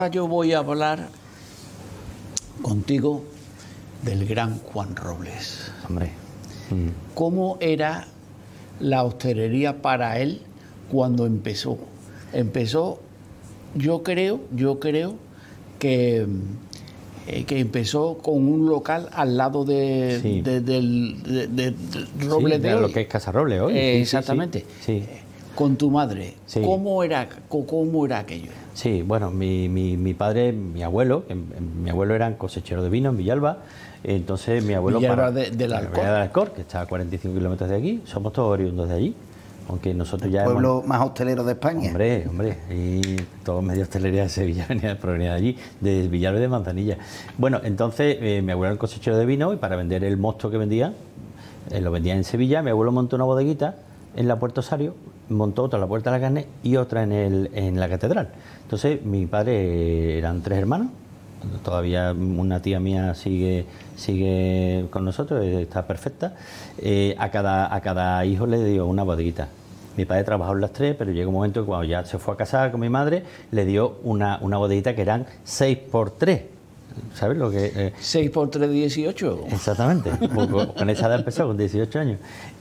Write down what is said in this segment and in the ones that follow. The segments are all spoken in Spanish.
Yo voy a hablar contigo del gran Juan Robles. Hombre. ¿Cómo era la hostelería para él cuando empezó? Yo creo que empezó con un local al lado de Robles sí, de hoy. lo que es Casa Robles hoy. Exactamente. Sí. Con tu madre. Sí. ¿Cómo era aquello? Sí, bueno, mi padre, mi abuelo eran cosecheros de vino en Villalba. Entonces mi abuelo Villalba del Alcor, que está a 45 kilómetros de aquí. Somos todos oriundos de allí, aunque nosotros ya el pueblo más hostelero de España. Hombre, y todo medio hostelería de Sevilla provenía de allí, de Villalba y de Manzanilla. Bueno, entonces mi abuelo era el cosechero de vino y para vender el mosto que vendía, lo vendía en Sevilla. Mi abuelo montó una bodeguita en la Puerta Osario, montó otra en la Puerta de la Carne y otra en la Catedral. Entonces mi padre eran 3 hermanos, todavía una tía mía sigue con nosotros, está perfecta. A cada hijo le dio una bodeguita. Mi padre trabajó en las 3, pero llegó un momento que cuando ya se fue a casar con mi madre, le dio una bodeguita que eran 6x3. ¿Sabes lo que...? 6 por 3, 18. Exactamente. Con esa edad empezó, con 18 años.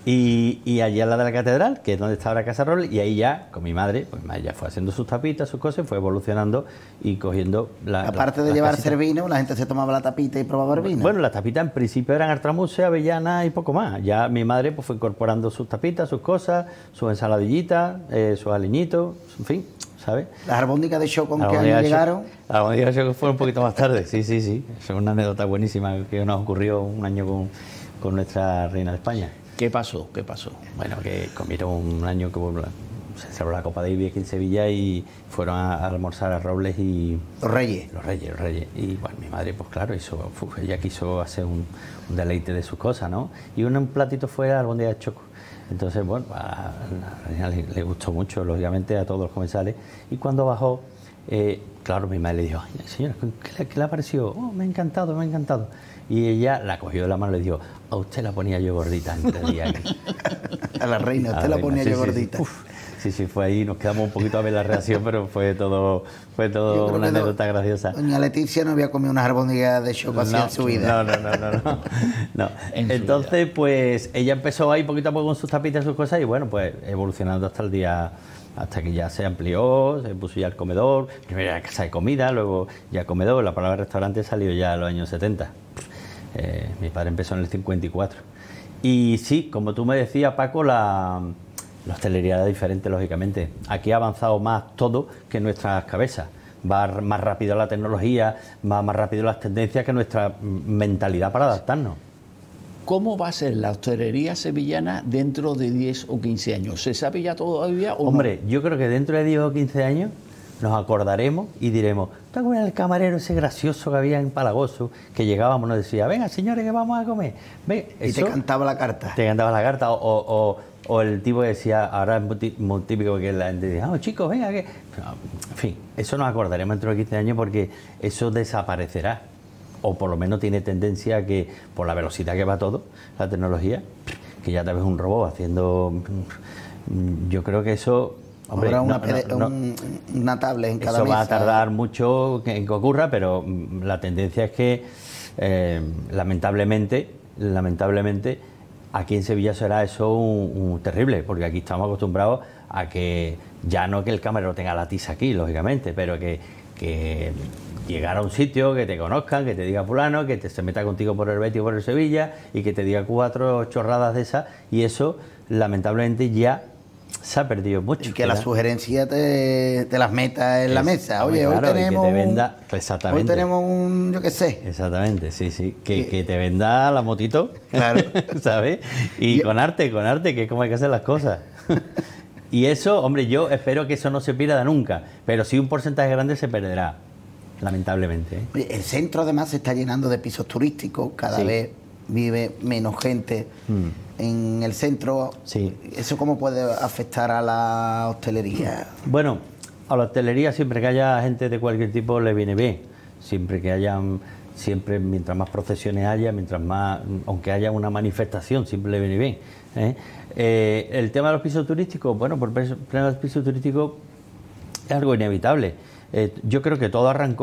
Y allí al lado de la catedral, que es donde está ahora Casa Robles, y ahí ya, con mi madre, pues ya fue haciendo sus tapitas, sus cosas, fue evolucionando y cogiendo... Aparte de llevar el vino, la gente se tomaba la tapita y probaba el vino. Bueno, las tapitas en principio eran artramuse, avellana y poco más. Ya mi madre pues fue incorporando sus tapitas, sus cosas, sus ensaladillitas, sus aliñitos, en fin, ¿sabes? Las albóndigas de Chocón que año llegaron. Las albóndigas de Chocón fueron un poquito más tarde, sí. Es una anécdota buenísima que nos ocurrió un año con nuestra reina de España. ¿Qué pasó? Bueno, que comieron un año que se celebró la Copa Davis aquí en Sevilla y fueron a almorzar a Robles y... Los Reyes. Y bueno, mi madre, pues claro, ella quiso hacer un deleite de sus cosas, ¿no? Y un platito fue albóndiga de Choco. Entonces, bueno, a la reina le gustó mucho, lógicamente, a todos los comensales. Y cuando bajó, claro, mi madre le dijo: "Ay, señora, ¿qué le ha parecido?". "Oh, me ha encantado. Y ella la cogió de la mano y le dijo: "A usted la ponía yo gordita antes de ir". A la reina, usted la ponía yo gordita. Sí, fue ahí, nos quedamos un poquito a ver la reacción, pero fue todo una anécdota graciosa. Doña Leticia no había comido unas albóndigas de Choco así en su vida. No. Entonces, pues ella empezó ahí poquito a poco con sus tapitas y sus cosas y bueno, pues evolucionando hasta que ya se amplió, se puso ya el comedor, primero era casa de comida, luego ya comedor. La palabra restaurante salió ya en los años 70. Mi padre empezó en el 54. Y sí, como tú me decías, Paco, la hostelería era diferente, lógicamente. Aquí ha avanzado más todo que en nuestras cabezas. Va más rápido la tecnología, va más rápido las tendencias que nuestra mentalidad para adaptarnos. ¿Cómo va a ser la hostelería sevillana dentro de 10 o 15 años? ¿Se sabe ya todavía o Hombre, yo creo que dentro de 10 o 15 años nos acordaremos y diremos: ¿te acuerdas del camarero ese gracioso que había en Palagoso? Que llegábamos y nos decía: "Venga, señores, que vamos a comer". Venga, y te cantaba la carta. O el tipo que decía, ahora es muy típico que la gente dice: "Ah, chicos, venga, que..." En fin, eso nos acordaremos dentro de 15 años porque eso desaparecerá. O por lo menos tiene tendencia a que, por la velocidad que va todo, la tecnología, que ya te ves un robot haciendo... Yo creo que eso... Hombre, habrá una tablet en cada mesa. Eso va a tardar mucho en que ocurra, pero la tendencia es que, lamentablemente, aquí en Sevilla será eso un terrible, porque aquí estamos acostumbrados a que, ya no que el camarero tenga la tiza aquí, lógicamente, pero que llegar a un sitio, que te conozcan, que te diga fulano, que se meta contigo por el Betis o por el Sevilla y que te diga 4 chorradas de esas, y eso lamentablemente ya se ha perdido mucho. Y que la sugerencia te las meta en la mesa. Oye, claro, hoy tenemos... que te venda, exactamente. Hoy tenemos un, yo qué sé. Exactamente, sí. Que te venda la motito, claro, ¿sabes? Y con arte, que es como hay que hacer las cosas. Y eso, hombre, yo espero que eso no se pierda nunca, pero sí un porcentaje grande se perderá, lamentablemente. Oye, el centro además se está llenando de pisos turísticos, cada vez vive menos gente en el centro. Sí. ¿Eso cómo puede afectar a la hostelería? Bueno, a la hostelería siempre que haya gente de cualquier tipo le viene bien. Siempre mientras más procesiones haya, mientras más, aunque haya una manifestación, siempre le viene bien. El tema de los pisos turísticos, bueno, por el tema de los pisos turísticos es algo inevitable. Yo creo que todo arrancó